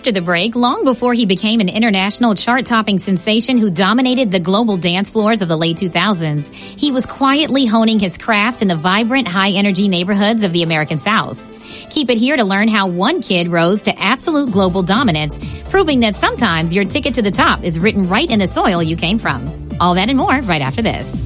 After the break, long before he became an international chart-topping sensation who dominated the global dance floors of the late 2000s, he was quietly honing his craft in the vibrant, high-energy neighborhoods of the American South. Keep it here to learn how one kid rose to absolute global dominance, proving that sometimes your ticket to the top is written right in the soil you came from. All that and more right after this.